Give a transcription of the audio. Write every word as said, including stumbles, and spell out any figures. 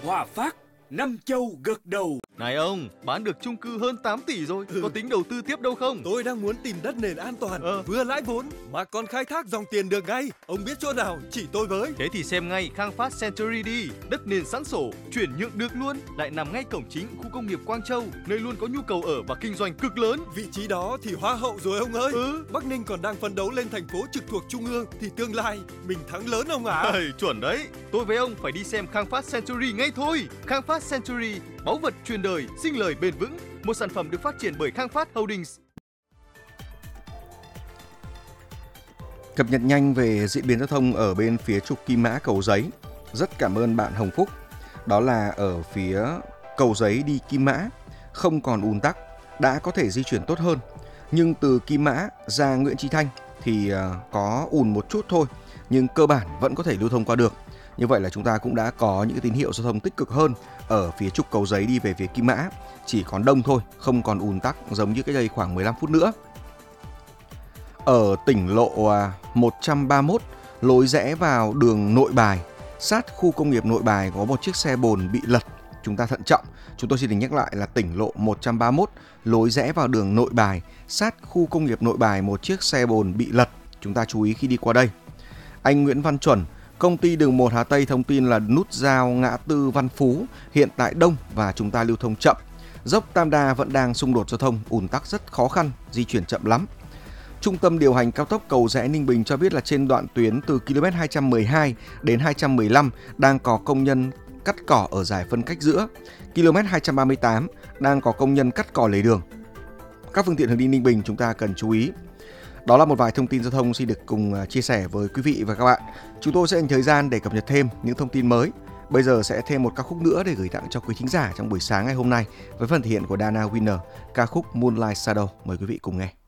Hòa Phát, năm châu gật đầu. Này ông, bán được chung cư hơn tám tỷ rồi, ừ. có tính đầu tư tiếp đâu không? Tôi đang muốn tìm đất nền an toàn, ờ. vừa lãi vốn mà còn khai thác dòng tiền được ngay. Ông biết chỗ nào chỉ tôi với. Thế thì xem ngay Khang Phát Century đi. Đất nền sẵn sổ, chuyển nhượng được luôn, lại nằm ngay cổng chính khu công nghiệp Quang Châu, nơi luôn có nhu cầu ở và kinh doanh cực lớn. Vị trí đó thì hoa hậu rồi ông ơi. Ừ. Bắc Ninh còn đang phấn đấu lên thành phố trực thuộc trung ương thì tương lai mình thắng lớn ông ạ. À. Ê, chuẩn đấy. Tôi với ông phải đi xem Khang Phát Century ngay thôi. Khang Phát Century, báu vật truyền đời, sinh lời bền vững, một sản phẩm được phát triển bởi Khang Phát Holdings. Cập nhật nhanh về diễn biến giao thông ở bên phía trục Kim Mã Cầu Giấy. Rất cảm ơn bạn Hồng Phúc. Đó là ở phía Cầu Giấy đi Kim Mã không còn ùn tắc, đã có thể di chuyển tốt hơn. Nhưng từ Kim Mã ra Nguyễn Chí Thanh thì có ùn một chút thôi, nhưng cơ bản vẫn có thể lưu thông qua được. Như vậy là chúng ta cũng đã có những tín hiệu giao thông tích cực hơn ở phía trục Cầu Giấy đi về phía Kim Mã. Chỉ còn đông thôi, không còn ùn tắc giống như cách đây khoảng mười lăm phút nữa. Ở tỉnh lộ một trăm ba mươi mốt, lối rẽ vào đường Nội Bài, sát khu công nghiệp Nội Bài có một chiếc xe bồn bị lật. Chúng ta thận trọng. Chúng tôi xin được nhắc lại là tỉnh lộ một trăm ba mươi mốt, lối rẽ vào đường Nội Bài, sát khu công nghiệp Nội Bài một chiếc xe bồn bị lật. Chúng ta chú ý khi đi qua đây. Anh Nguyễn Văn Chuẩn, công ty đường một Hà Tây thông tin là nút giao ngã tư Văn Phú hiện tại đông và chúng ta lưu thông chậm. Dốc Tam Đa vẫn đang xung đột giao thông, ùn tắc rất khó khăn, di chuyển chậm lắm. Trung tâm điều hành cao tốc Cầu Giẽ Ninh Bình cho biết là trên đoạn tuyến từ ki lô mét hai trăm mười hai đến hai trăm mười lăm đang có công nhân cắt cỏ ở giải phân cách giữa. ki lô mét hai trăm ba mươi tám đang có công nhân cắt cỏ lề đường. Các phương tiện hướng đi Ninh Bình chúng ta cần chú ý. Đó là một vài thông tin giao thông xin được cùng chia sẻ với quý vị và các bạn. Chúng tôi sẽ dành thời gian để cập nhật thêm những thông tin mới. Bây giờ sẽ thêm một ca khúc nữa để gửi tặng cho quý thính giả trong buổi sáng ngày hôm nay với phần thể hiện của Dana Winner, ca khúc Moonlight Shadow. Mời quý vị cùng nghe.